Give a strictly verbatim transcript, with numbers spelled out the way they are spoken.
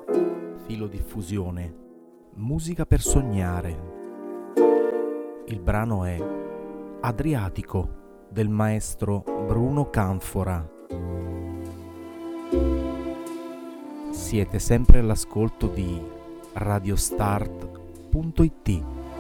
Filodiffusione, musica per sognare. Il brano è Adriatico del maestro Bruno Canfora. Siete sempre all'ascolto di radiostart punto it.